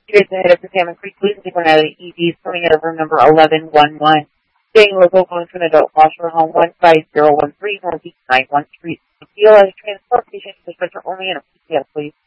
Streets ahead of the Salmon Creek Police Signality EVs coming out of room number 1111. Staying local, going to an adult foster home 15013 Northeast 91st Street. Appeal as transportation to the center only in a PCS, please.